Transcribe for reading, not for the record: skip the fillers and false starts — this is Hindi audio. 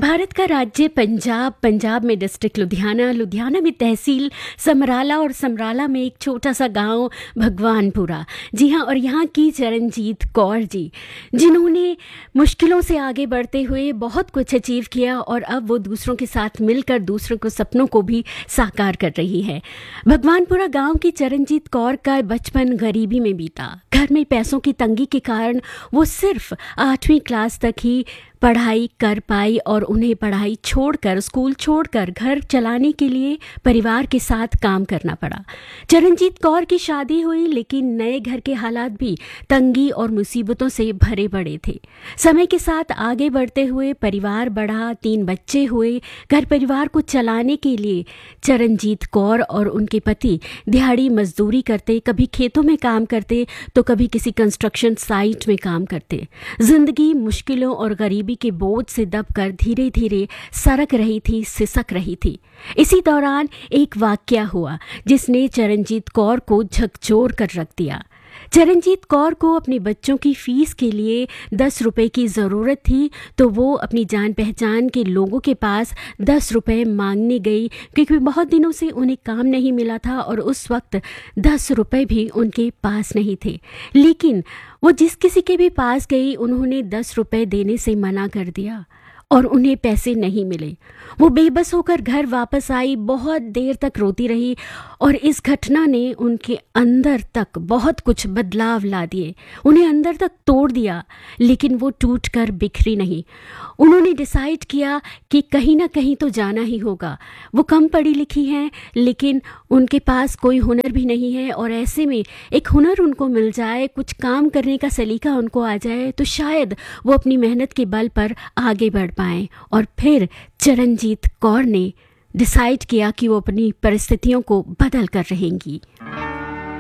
भारत का राज्य पंजाब, पंजाब में डिस्ट्रिक्ट लुधियाना, लुधियाना में तहसील समराला और समराला में एक छोटा सा गांव भगवानपुरा। जी हाँ, और यहाँ की चरणजीत कौर जी, जिन्होंने मुश्किलों से आगे बढ़ते हुए बहुत कुछ अचीव किया और अब वो दूसरों के साथ मिलकर दूसरों को सपनों को भी साकार कर रही है। भगवानपुरा गांव की चरणजीत कौर का बचपन गरीबी में बीता। घर में पैसों की तंगी के कारण वो सिर्फ 8वीं क्लास तक ही पढ़ाई कर पाई और उन्हें पढ़ाई छोड़कर, स्कूल छोड़कर घर चलाने के लिए परिवार के साथ काम करना पड़ा। चरणजीत कौर की शादी हुई, लेकिन नए घर के हालात भी तंगी और मुसीबतों से भरे पड़े थे। समय के साथ आगे बढ़ते हुए परिवार बढ़ा, 3 बच्चे हुए। घर परिवार को चलाने के लिए चरणजीत कौर और उनके पति दिहाड़ी मजदूरी करते, कभी खेतों में काम करते तो कभी किसी कंस्ट्रक्शन साइट में काम करते। जिंदगी मुश्किलों और गरीबी के बोझ से दबकर धीरे धीरे सरक रही थी, सिसक रही थी। इसी दौरान एक वाकया हुआ जिसने चरणजीत कौर को झकझोर कर रख दिया। चरणजीत कौर को अपने बच्चों की फीस के लिए 10 रुपए की ज़रूरत थी, तो वो अपनी जान पहचान के लोगों के पास 10 रुपए मांगने गई, क्योंकि बहुत दिनों से उन्हें काम नहीं मिला था और उस वक्त 10 रुपए भी उनके पास नहीं थे। लेकिन वो जिस किसी के भी पास गई, उन्होंने 10 रुपए देने से मना कर दिया और उन्हें पैसे नहीं मिले। वो बेबस होकर घर वापस आई, बहुत देर तक रोती रही और इस घटना ने उनके अंदर तक बहुत कुछ बदलाव ला दिए, उन्हें अंदर तक तोड़ दिया। लेकिन वो टूट कर बिखरी नहीं। उन्होंने डिसाइड किया कि कहीं ना कहीं तो जाना ही होगा। वो कम पढ़ी लिखी हैं, लेकिन उनके पास कोई हुनर भी नहीं है, और ऐसे में एक हुनर उनको मिल जाए, कुछ काम करने का सलीका उनको आ जाए, तो शायद वो अपनी मेहनत के बल पर आगे बढ़ पाएं। और फिर चरणजीत कौर ने डिसाइड किया कि वो अपनी परिस्थितियों को बदल कर रहेंगी।